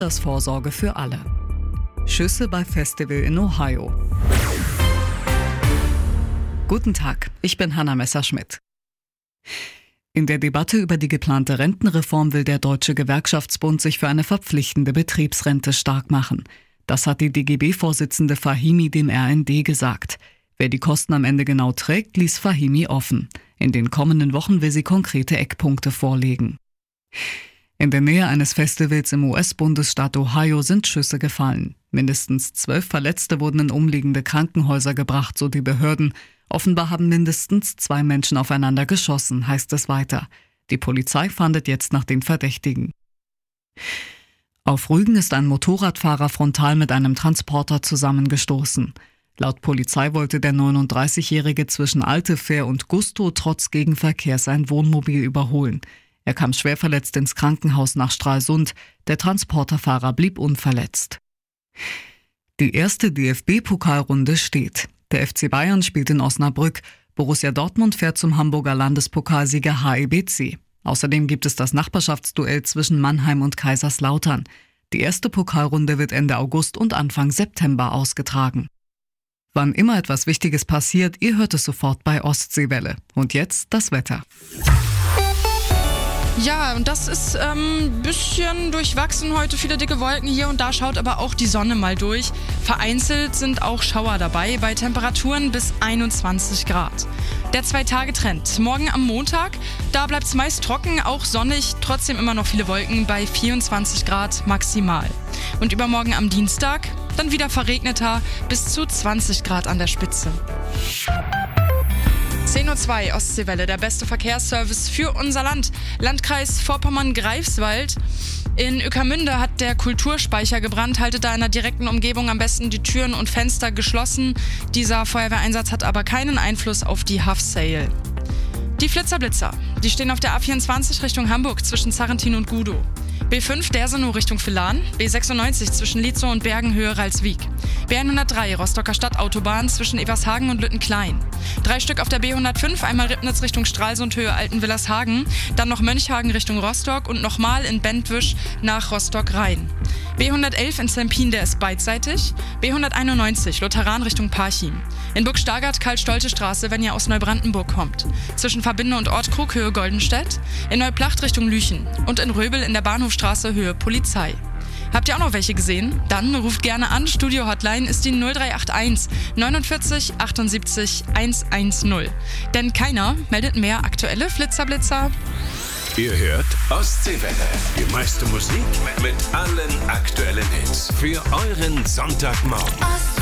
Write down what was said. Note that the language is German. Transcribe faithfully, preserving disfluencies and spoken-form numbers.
Vorsorge für alle. Schüsse bei Festival in Ohio. Guten Tag, ich bin Hanna Messerschmidt. In der Debatte über die geplante Rentenreform will der Deutsche Gewerkschaftsbund sich für eine verpflichtende Betriebsrente stark machen. Das hat die D G B-Vorsitzende Fahimi dem R N D gesagt. Wer die Kosten am Ende genau trägt, ließ Fahimi offen. In den kommenden Wochen will sie konkrete Eckpunkte vorlegen. In der Nähe eines Festivals im U S-Bundesstaat Ohio sind Schüsse gefallen. Mindestens zwölf Verletzte wurden in umliegende Krankenhäuser gebracht, so die Behörden. Offenbar haben mindestens zwei Menschen aufeinander geschossen, heißt es weiter. Die Polizei fahndet jetzt nach den Verdächtigen. Auf Rügen ist ein Motorradfahrer frontal mit einem Transporter zusammengestoßen. Laut Polizei wollte der neununddreißigjährige zwischen Altefähr und Gustow trotz Gegenverkehrs ein Wohnmobil überholen. Er kam schwer verletzt ins Krankenhaus nach Stralsund. Der Transporterfahrer blieb unverletzt. Die erste D F B-Pokalrunde steht. Der F C Bayern spielt in Osnabrück. Borussia Dortmund fährt zum Hamburger Landespokalsieger H I B C. Außerdem gibt es das Nachbarschaftsduell zwischen Mannheim und Kaiserslautern. Die erste Pokalrunde wird Ende August und Anfang September ausgetragen. Wann immer etwas Wichtiges passiert, ihr hört es sofort bei Ostseewelle. Und jetzt das Wetter. Ja, und das ist ein ähm, bisschen durchwachsen heute, viele dicke Wolken hier und da, schaut aber auch die Sonne mal durch. Vereinzelt sind auch Schauer dabei, bei Temperaturen bis einundzwanzig Grad. Der Zwei-Tage-Trend. Morgen am Montag, da bleibt es meist trocken, auch sonnig, trotzdem immer noch viele Wolken bei vierundzwanzig Grad maximal. Und übermorgen am Dienstag, dann wieder verregneter, bis zu zwanzig Grad an der Spitze. zehn Uhr zwei, Ostseewelle, der beste Verkehrsservice für unser Land. Landkreis Vorpommern-Greifswald. In Ueckermünde hat der Kulturspeicher gebrannt. Haltet da in der direkten Umgebung am besten die Türen und Fenster geschlossen. Dieser Feuerwehreinsatz hat aber keinen Einfluss auf die Haff-Sale. Die Flitzer-Blitzer, die stehen auf der A vierundzwanzig Richtung Hamburg zwischen Zarrentin und Gudow. B fünf Dersenow Richtung Villan, B sechsundneunzig zwischen Lietzow und Bergenhöhe Ralswiek. B hundertdrei Rostocker Stadtautobahn zwischen Evershagen und Lüttenklein. Drei Stück auf der B hundertfünf, einmal Ribnitz Richtung Stralsund Höhe Altenwillershagen, dann noch Mönchhagen Richtung Rostock und nochmal in Bentwisch nach Rostock-Rhein. B hundertelf in Zempin, der ist beidseitig. B hunderteinundneunzig Lutheran Richtung Parchim. In Burg-Stargard Karl-Stolte-Straße, wenn ihr aus Neubrandenburg kommt. Zwischen Verbinde und Ortkrug Höhe Goldenstedt. In Neuplacht Richtung Lüchen. Und in Röbel in der Bahnhofstraße Höhe Polizei. Habt ihr auch noch welche gesehen? Dann ruft gerne an. Studio-Hotline ist die null drei acht eins neunundvierzig achtundsiebzig hundertzehn. Denn keiner meldet mehr aktuelle Flitzerblitzer. Ihr hört Ostseewelle. Die meiste Musik mit allen aktuellen Hits. Für euren Sonntagmorgen.